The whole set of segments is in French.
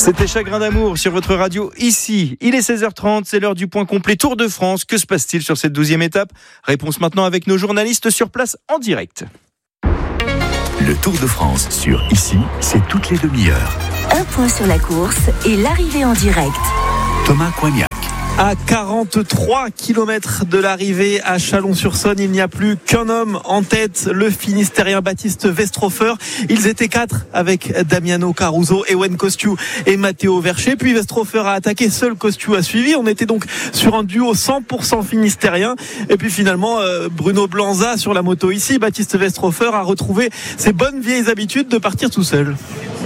C'était Chagrin d'amour sur votre radio ici. Il est 16h30, c'est l'heure du point complet Tour de France. Que se passe-t-il sur cette 12e étape ? Réponse maintenant avec nos journalistes sur place en direct. Le Tour de France sur Ici, c'est toutes les demi-heures. Un point sur la course et l'arrivée en direct. Thomas Coignac. À 43 km de l'arrivée à Chalon-sur-Saône, il n'y a plus qu'un homme en tête, le Finistérien Baptiste Westrhofer. Ils étaient 4 avec Damiano Caruso, Ewen Cosciu et Matteo Verchet. Puis Westrhofer a attaqué, seul Cosciu a suivi. On était donc sur un duo 100% finistérien. Et puis finalement, Bruno Blanza sur la moto ici. Baptiste Westrhofer a retrouvé ses bonnes vieilles habitudes de partir tout seul.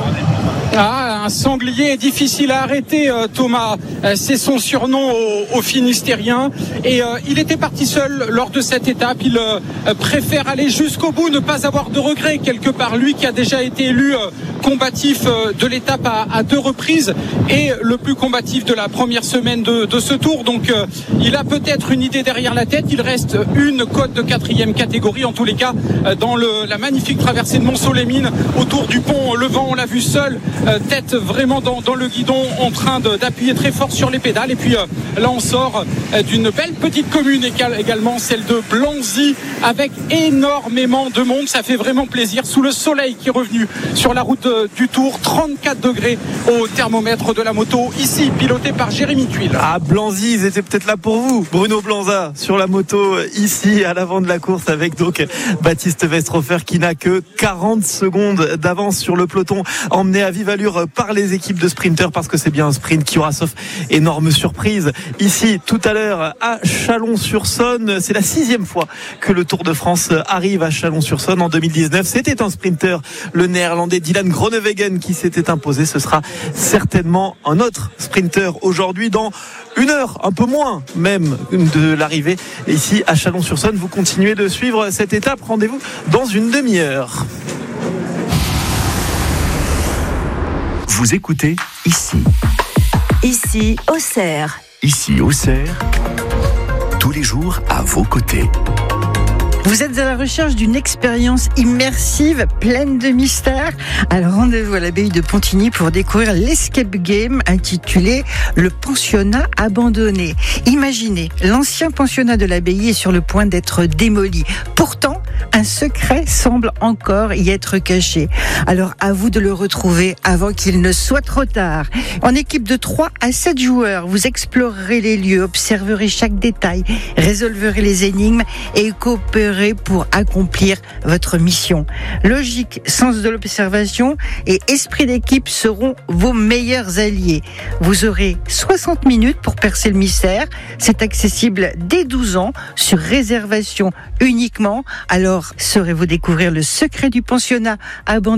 Un sanglier difficile à arrêter, Thomas. C'est son surnom au Finistérien. Et il était parti seul lors de cette étape. Il préfère aller jusqu'au bout, ne pas avoir de regrets quelque part. Lui qui a déjà été élu combatif de l'étape à 2 reprises et le plus combatif de la première semaine de ce tour. Donc il a peut-être une idée derrière la tête. Il reste une cote de 4e catégorie. En tous les cas, dans la magnifique traversée de Mont-Soleimine, autour du pont Levant, on l'a vu seul, tête vraiment dans le guidon, en train d'appuyer très fort sur les pédales. Et puis là on sort d'une belle petite commune également, celle de Blanzy, avec énormément de monde. Ça fait vraiment plaisir sous le soleil qui est revenu sur la route du Tour. 34 degrés au thermomètre de la moto ici, pilotée par Jérémy Tuile. Ah, Blanzy, ils étaient peut-être là pour vous. Bruno Blanza sur la moto ici à l'avant de la course, avec donc Baptiste Westrhofer qui n'a que 40 secondes d'avance sur le peloton, emmené à vive allure par les équipes de sprinteurs, parce que c'est bien un sprint qui aura, sauf énorme surprise, ici tout à l'heure à Chalon-sur-Saône. C'est la 6e fois que le Tour de France arrive à Chalon-sur-Saône. En 2019, c'était un sprinter, le néerlandais Dylan Groenewegen, qui s'était imposé. Ce sera certainement un autre sprinter aujourd'hui, dans une heure, un peu moins même de l'arrivée ici à Chalon-sur-Saône. Vous continuez de suivre cette étape. Rendez-vous dans une demi-heure. Vous écoutez Ici. Ici, Auxerre. Ici, Auxerre. Tous les jours à vos côtés. Vous êtes à la recherche d'une expérience immersive, pleine de mystères ? Alors rendez-vous à l'abbaye de Pontigny pour découvrir l'escape game intitulé Le pensionnat abandonné. Imaginez, l'ancien pensionnat de l'abbaye est sur le point d'être démoli. Pourtant, un secret semble encore y être caché. Alors à vous de le retrouver avant qu'il ne soit trop tard. En équipe de 3 à 7 joueurs, vous explorerez les lieux, observerez chaque détail, résolverez les énigmes et coopérerez pour accomplir votre mission. Logique, sens de l'observation et esprit d'équipe seront vos meilleurs alliés. Vous aurez 60 minutes pour percer le mystère. C'est accessible dès 12 ans sur réservation uniquement. Alors, saurez-vous découvrir le secret du pensionnat abandonné ?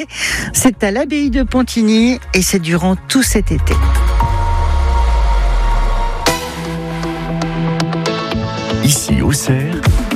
C'est à l'abbaye de Pontigny et c'est durant tout cet été. Ici, Auxerre.